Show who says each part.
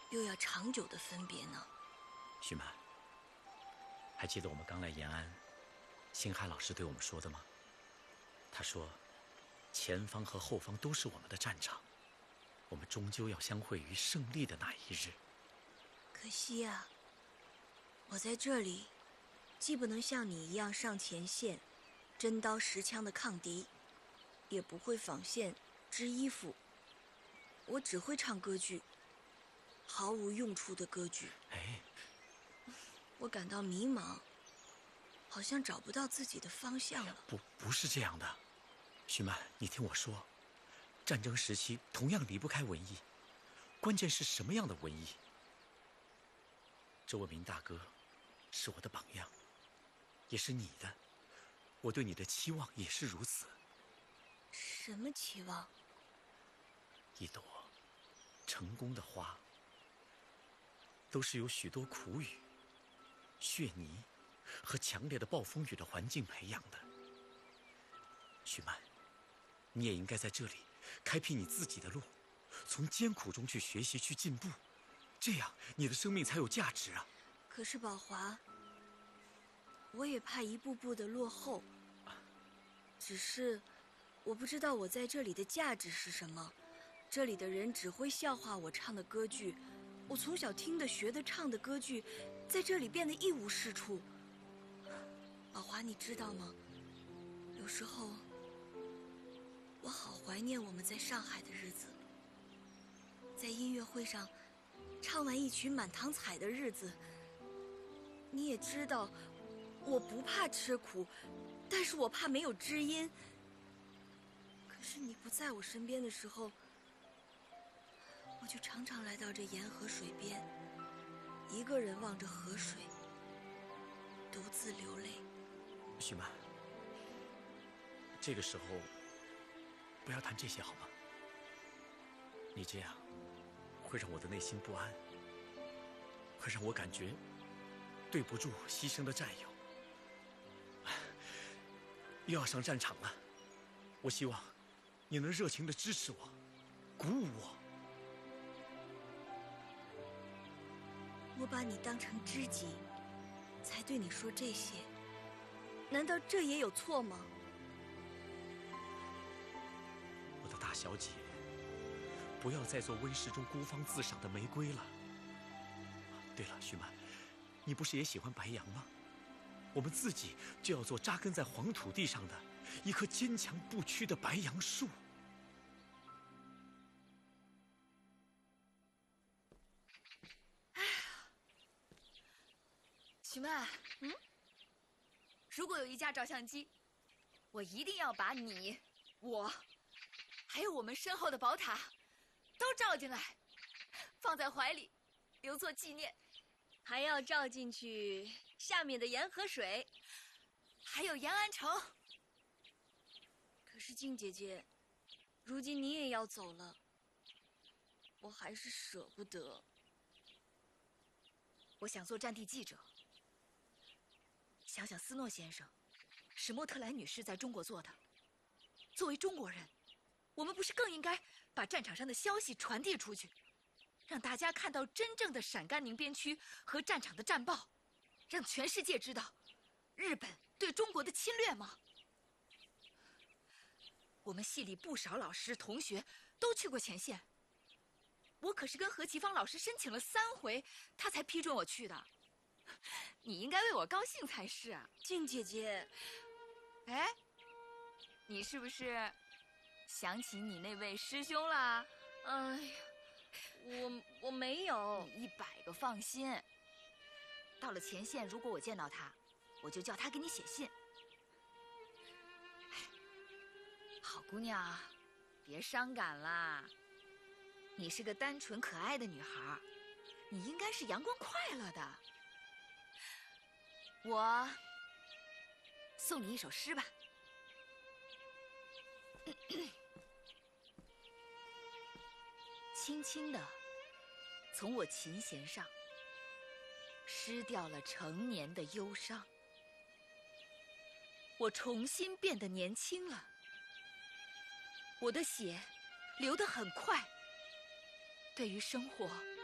Speaker 1: 又要长久的分别呢？
Speaker 2: 徐曼，还记得我们刚来延安，星海老师对我们说的吗？他说，前方和后方都是我们的战场，我们终究要相会于胜利的那一日。
Speaker 1: 可惜啊，我在这里，既不能像你一样上前线，真刀实枪的抗敌，也不会纺线、织衣服。我只会唱歌剧，毫无用处的歌剧。
Speaker 2: 哎，
Speaker 1: 我感到迷茫，好像找不到自己的方向了。
Speaker 2: 不是这样的，徐曼，你听我说，战争时期同样离不开文艺，关键是什么样的文艺？周文明大哥是我的榜样，也是你的，我对你的期望也是如此。
Speaker 1: 什么期望？
Speaker 2: 一朵成功的花，都是由许多苦雨、血泥和强烈的暴风雨的环境培养的。徐曼，你也应该在这里开辟你自己的路，从艰苦中去学习、去进步，这样你的生命才有价值啊！
Speaker 1: 可是宝华，我也怕一步步的落后。只是我不知道我在这里的价值是什么。这里的人只会笑话我唱的歌剧，我从小听的、学的、唱的歌剧，在这里变得一无是处。宝华，你知道吗？有时候我好怀念我们在上海的日子，在音乐会上唱完一曲《满堂彩》的日子。你也知道，我不怕吃苦，但是我怕没有知音。可是你不在我身边的时候，我就常常来到这沿河水边，一个人望着河水，独自流泪。
Speaker 2: 徐曼，这个时候不要谈这些好吗？你这样会让我的内心不安，会让我感觉对不住牺牲的战友。又要上战场了，我希望你能热情地支持我，鼓舞我。
Speaker 1: 我把你当成知己，才对你说这些，难道这也有错吗？
Speaker 2: 我的大小姐，不要再做温室中孤芳自赏的玫瑰了。对了，徐曼，你不是也喜欢白杨吗？我们自己就要做扎根在黄土地上的一棵坚强不屈的白杨树。
Speaker 3: 许曼，如果有一架照相机，我一定要把你、我，还有我们身后的宝塔，都照进来，放在怀里，留作纪念。
Speaker 1: 还要照进去下面的沿河水，
Speaker 3: 还有延安城。
Speaker 1: 可是静姐姐，如今你也要走了，我还是舍不得。
Speaker 3: 我想做战地记者。想想斯诺先生、史莫特兰女士在中国做的，作为中国人，我们不是更应该把战场上的消息传递出去，让大家看到真正的陕甘宁边区和战场的战报，让全世界知道日本对中国的侵略吗？我们系里不少老师同学都去过前线，我可是跟何其芳老师申请了3回，他才批准我去的。你应该为我高兴才是啊。
Speaker 1: 静姐姐，
Speaker 3: 哎，你是不是想起你那位师兄啦？
Speaker 1: 哎呀，我没有。
Speaker 3: 你100个放心，到了前线，如果我见到他，我就叫他给你写信。好姑娘，别伤感啦。你是个单纯可爱的女孩，你应该是阳光快乐的。我送你一首诗吧。轻轻地从我琴弦上失掉了成年的忧伤，我重新变得年轻了，我的血流得很快，对于生活